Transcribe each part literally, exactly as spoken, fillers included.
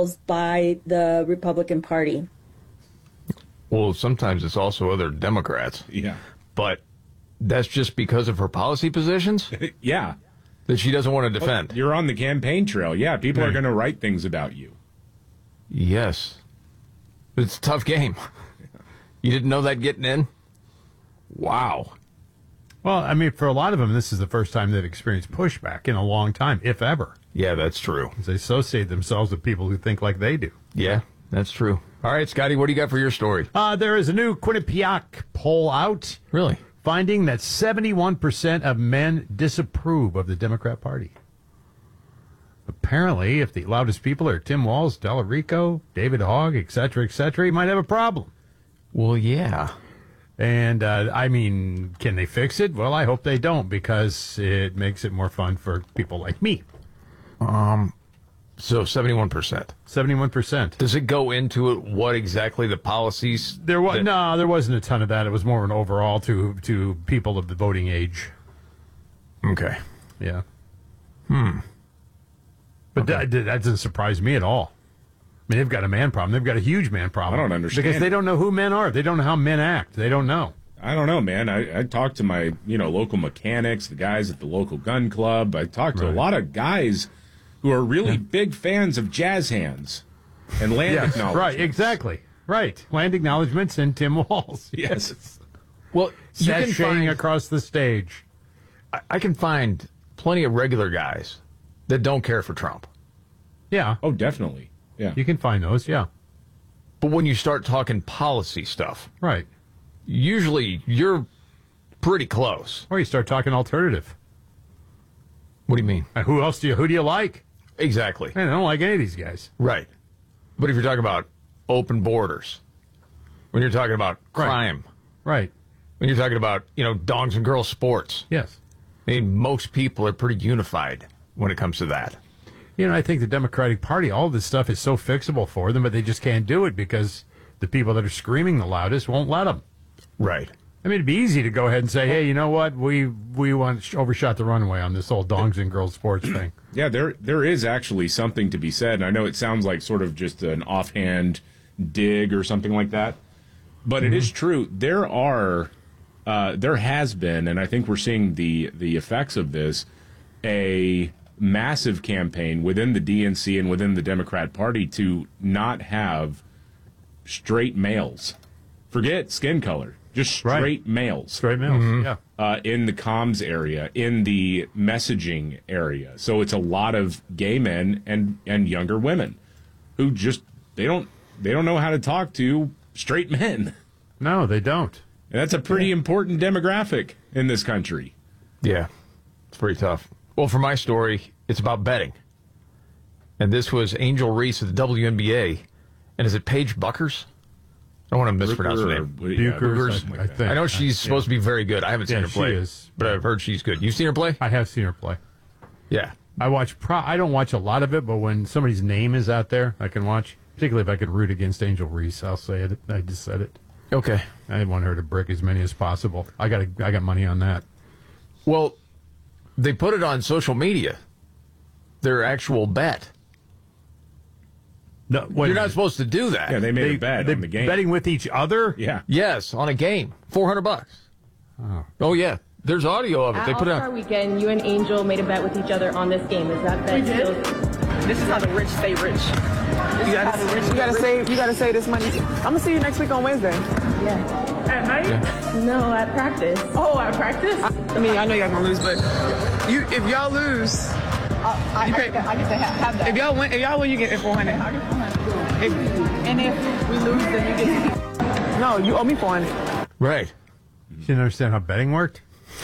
girls by the Republican Party. Well, sometimes it's also other Democrats. Yeah. But that's just because of her policy positions? Yeah. That she doesn't want to defend. Well, you're on the campaign trail. Yeah, people right. are going to write things about you. Yes. It's a tough game. You didn't know that getting in? Wow. Well, I mean, for a lot of them, this is the first time they've experienced pushback in a long time, if ever. Yeah, that's true. They associate themselves with people who think like they do. Yeah, that's true. All right, Scotty, what do you got for your story? Uh, there is a new Quinnipiac poll out. Really? Finding that seventy-one percent of men disapprove of the Democrat Party. Apparently, if the loudest people are Tim Walz, Delarico, David Hogg, et cetera, et cetera, he might have a problem. Well, yeah. And, uh, I mean, can they fix it? Well, I hope they don't, because it makes it more fun for people like me. Um, so seventy-one percent. seventy-one percent. Does it go into it what exactly the policies? There was that- no, there wasn't a ton of that. It was more an overall to to people of the voting age. Okay. Yeah. Hmm. But okay. that, that doesn't surprise me at all. I mean, they've got a man problem. They've got a huge man problem. I don't understand. Because they don't know who men are. They don't know how men act. They don't know. I don't know, man. I, I talked to my, you know, local mechanics, the guys at the local gun club. I talked to Right. a lot of guys who are really yeah. big fans of jazz hands and land yes, acknowledgements. Right, exactly. Right. Land acknowledgements and Tim Walz. Yes. yes. Well, you can sashaying find, across the stage. I, I can find plenty of regular guys that don't care for Trump. Yeah. Oh, definitely. Yeah. You can find those, yeah. But when you start talking policy stuff, right, usually you're pretty close. Or you start talking alternative. What do you mean? And who else do you who do you like? Exactly. Man, I don't like any of these guys. Right. But if you're talking about open borders, when you're talking about crime, right, right. when you're talking about, you know, dogs and girls sports, yes. I mean, most people are pretty unified when it comes to that. You know, I think the Democratic Party, all this stuff is so fixable for them, but they just can't do it because the people that are screaming the loudest won't let them. Right. I mean, it'd be easy to go ahead and say, hey, you know what? We we want overshot the runway on this whole dogs and girls sports thing. Yeah, there there is actually something to be said. And I know it sounds like sort of just an offhand dig or something like that, but mm-hmm. it is true. There are, uh, there has been, and I think we're seeing the the effects of this, a massive campaign within the D N C and within the Democrat Party to not have straight males. Forget skin color. Just straight right. males. Straight males, mm-hmm. yeah. Uh, in the comms area, in the messaging area. So it's a lot of gay men and, and younger women who just, they don't they don't know how to talk to straight men. No, they don't. And that's a pretty yeah. important demographic in this country. Yeah, it's pretty tough. Well, for my story, it's about betting. And this was Angel Reese of the W N B A. And is it Paige Buckers? I don't want to mispronounce her name. Buchers, Buchers, I, I, think. I know she's supposed yeah. to be very good. I haven't seen yeah, her play, she is. But I've heard she's good. You've seen her play? I have seen her play. Yeah. I watch. Pro- I don't watch a lot of it, but when somebody's name is out there, I can watch. Particularly if I could root against Angel Reese, I'll say it. I just said it. Okay. I want her to brick as many as possible. I got. I got money on that. Well, they put it on social media. Their actual bet. No, you're not supposed to do that. Yeah, they made they, a bet on the game. Betting with each other? Yeah. Yes, on a game. four hundred bucks. Oh. Oh, yeah. There's audio of it. At they put it All-Star on. Weekend, you and Angel made a bet with each other on this game. Is that bet we did. still... This is how the rich stay rich. You gotta, rich you gotta save. You gotta save this money. I'm gonna see you next week on Wednesday. Yeah. At night? Yeah. No, at practice. Oh, at practice? I, I mean, I know y'all gonna lose, but you, if y'all lose, uh, I, You I, pay, I get to ha- have that. if y'all win, if y'all win, you get four hundred. If, and if we lose, then you get to no, you owe me four hundred. Right. You didn't understand how betting worked?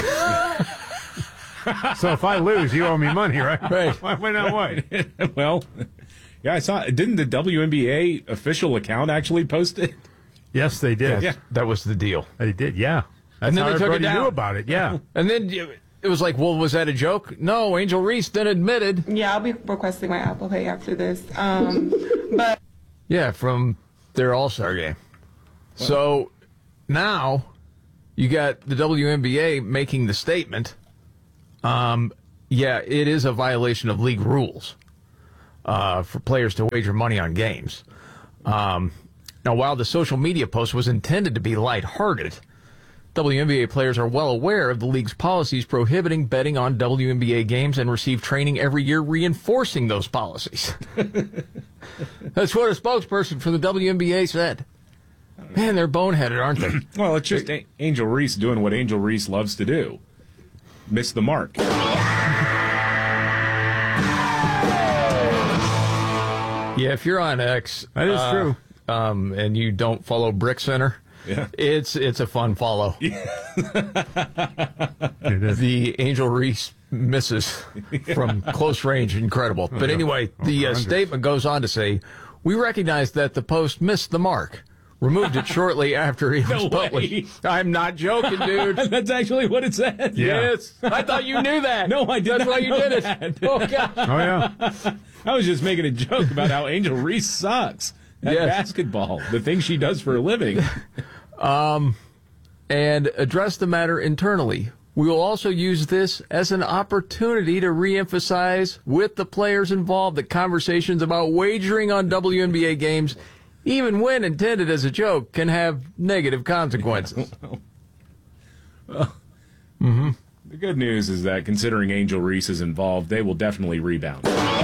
So if I lose, you owe me money, right? Right. Why, why not what? Well, yeah, I saw. Didn't the W N B A official account actually post it? Yes, they did. Yeah, that was the deal. They did, yeah. That's and then how they took it everybody down. knew about it, yeah. And then it was like, well, was that a joke? No, Angel Reese then admitted. Yeah, I'll be requesting my Apple Pay after this. Um, but Yeah, from their All-Star game. Well, so now you got the W N B A making the statement. Um, yeah, it is a violation of league rules. uh, for players to wager money on games. Um, now, while the social media post was intended to be lighthearted, W N B A players are well aware of the league's policies prohibiting betting on W N B A games and receive training every year reinforcing those policies. That's what a spokesperson for the W N B A said. Man, they're boneheaded, aren't they? Well, it's just A- Angel Reese doing what Angel Reese loves to do. Miss the mark. Yeah, if you're on X, That is uh, true. Um, and you don't follow Brick Center, Yeah. it's it's a fun follow. It is. The Angel Reese misses from close range, incredible. But anyway, the uh, statement goes on to say, we recognize that the post missed the mark. Removed it shortly after he was No published. way. I'm not joking, dude. That's actually what it said. Yeah. Yes. I thought you knew that. No, I did That's not why you know did that. it. Oh, God. Oh, yeah. I was just making a joke about how Angel Reese sucks at Yes. basketball, the thing she does for a living. And address the matter internally. We will also use this as an opportunity to reemphasize with the players involved that conversations about wagering on W N B A games, even when intended as a joke, can have negative consequences. The good news is that considering Angel Reese is involved, they will definitely rebound.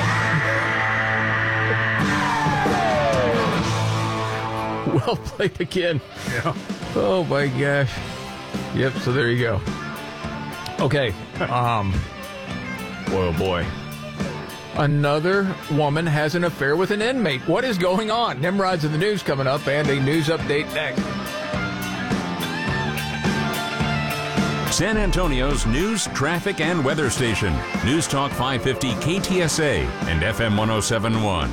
Well played again. Yeah. Oh my gosh. Yep, so there you go. Okay. Um boy oh boy. Another woman has an affair with an inmate. What is going on? Nimrod's in the news coming up and a news update next. San Antonio's news, traffic, and weather station. News Talk five fifty K T S A and F M one oh seven point one.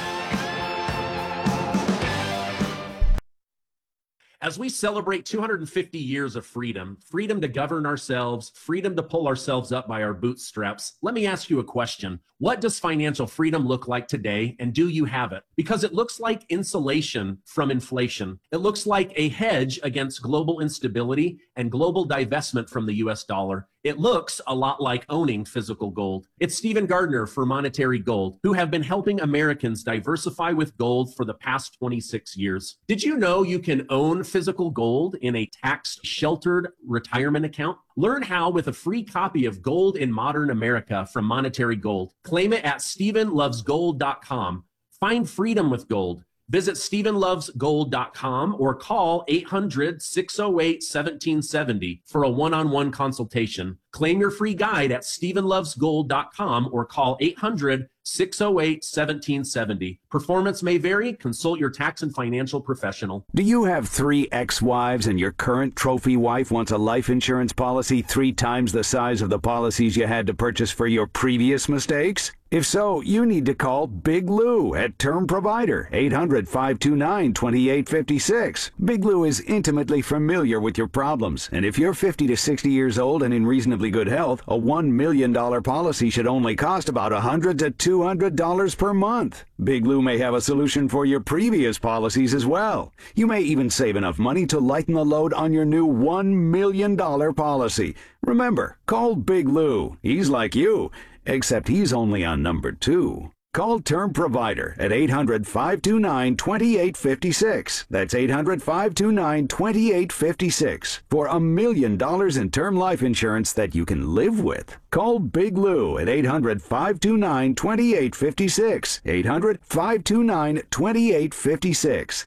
As we celebrate two hundred fifty years of freedom, freedom to govern ourselves, freedom to pull ourselves up by our bootstraps, let me ask you a question. What does financial freedom look like today, and do you have it? Because it looks like insulation from inflation. It looks like a hedge against global instability and global divestment from the U S dollar. It looks a lot like owning physical gold. It's Stephen Gardner for Monetary Gold, who have been helping Americans diversify with gold for the past twenty-six years. Did you know you can own physical gold in a tax-sheltered retirement account? Learn how with a free copy of Gold in Modern America from Monetary Gold. Claim it at Stephen Loves Gold dot com. Find freedom with gold. Visit Stephen Loves Gold dot com or call eight hundred, six oh eight, one seven seven oh for a one-on-one consultation. Claim your free guide at Stephen Loves Gold dot com or call eight hundred, six oh eight, one seven seven oh. Performance may vary. Consult your tax and financial professional. Do you have three ex-wives and your current trophy wife wants a life insurance policy three times the size of the policies you had to purchase for your previous mistakes? If so, you need to call Big Lou at Term Provider, eight hundred, five two nine, two eight five six. Big Lou is intimately familiar with your problems, and if you're fifty to sixty years old and in reasonably good health, a one million dollars policy should only cost about one hundred to two hundred dollars per month. Big Lou may have a solution for your previous policies as well. You may even save enough money to lighten the load on your new one million dollars policy. Remember, call Big Lou. He's like you, except he's only on number two. Call Term Provider at eight hundred, five two nine, two eight five six. That's eight hundred, five two nine, two eight five six for a million dollars in term life insurance that you can live with. Call Big Lou at eight hundred, five two nine, two eight five six. eight hundred, five two nine, two eight five six.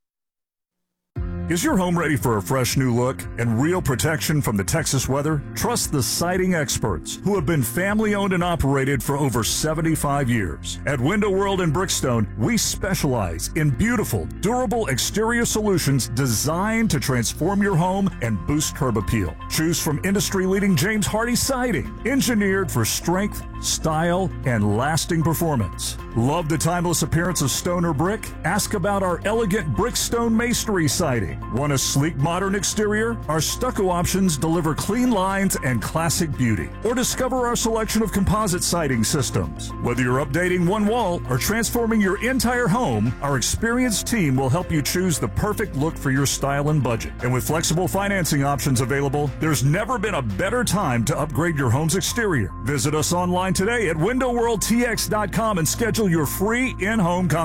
Is your home ready for a fresh new look and real protection from the Texas weather? Trust the siding experts who have been family owned and operated for over seventy-five years. At Window World in Brickstone, we specialize in beautiful, durable exterior solutions designed to transform your home and boost curb appeal. Choose from industry-leading James Hardie siding, engineered for strength, style, and lasting performance. Love the timeless appearance of stone or brick? Ask about our elegant Brickstone masonry siding. siding. Want a sleek, modern exterior? Our stucco options deliver clean lines and classic beauty. Or discover our selection of composite siding systems. Whether you're updating one wall or transforming your entire home, our experienced team will help you choose the perfect look for your style and budget. And with flexible financing options available, there's never been a better time to upgrade your home's exterior. Visit us online today at window world t x dot com and schedule your free in-home